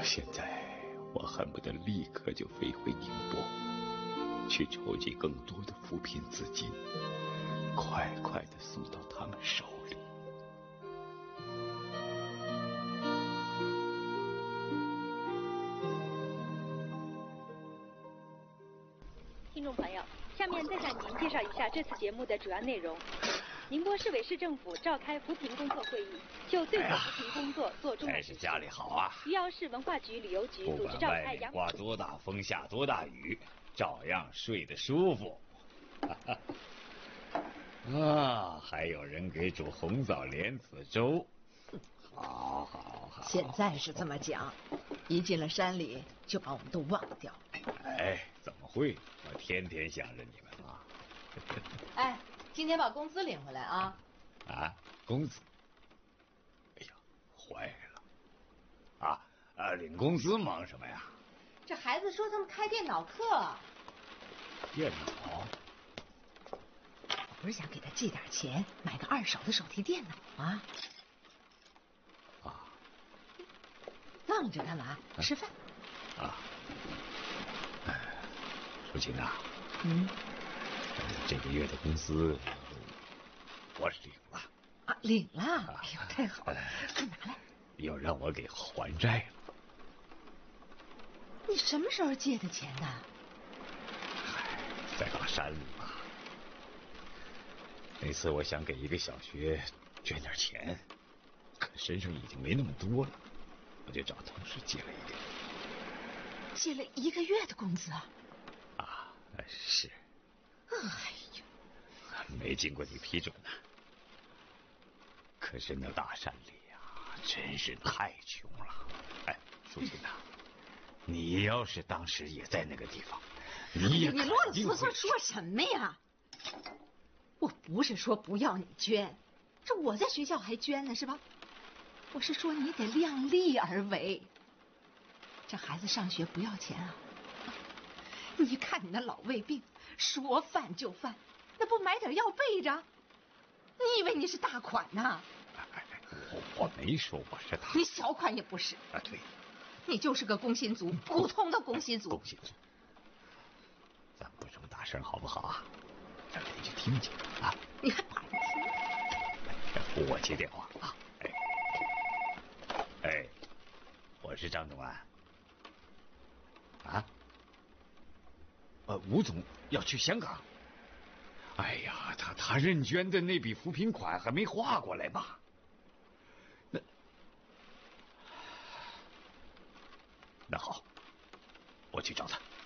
现在我恨不得立刻就飞回宁波，去筹集更多的扶贫资金，快快的送到他们手里。 听众朋友，下面再向您介绍一下这次节目的主要内容。宁波市委市政府召开扶贫工作会议，就最可扶贫工作做重点指示。 还是家里好啊！ 余姚市文化局、旅游局组织召开不管外面刮多大风下多大雨，照样睡得舒服。啊，还有人给煮红枣莲子粥，好。 现在是这么讲，一进了山里就把我们都忘掉。 哎，怎么会？我天天想着你们啊。 哎，今天把工资领回来啊！ 啊，工资？哎呀，坏了！领工资忙什么呀？ 这孩子说他们开电脑课。 电脑？ 我不是想给他借点钱，买个2手的手提电脑吗？愣着干嘛？吃饭。 淑琴呐，这个月的工资我领了。 啊，领了！哎呦，太好了，快拿来。 要让我给还债了。 你什么时候借的钱呢？ 在大山里嘛。那次我想给一个小学捐点钱，可身上已经没那么多了，我就找同事借了一点。 借了1个月的工资啊？ 是。 哎呦， 没经过你批准呢。可是那大山里呀，真是太穷了。哎，淑琴呐，你要是当时也在那个地方，你也你啰啰嗦嗦说什么呀？我不是说不要你捐，这我在学校还捐呢，是吧？我是说你得量力而为。这孩子上学不要钱啊！你看你那老胃病，说犯就犯，那不买点药备着？你以为你是大款呐？ 我没说我是大款。 你小款也不是。 对。 你就是个工薪族，普通的工薪族。 工薪族。咱不这么大声好不好啊？让邻居听见啊！ 你还怕人听？ 我接电话啊！哎，我是张总啊。吴总要去香港。哎呀，他认捐的那笔扶贫款还没划过来吧？那好，我去找他。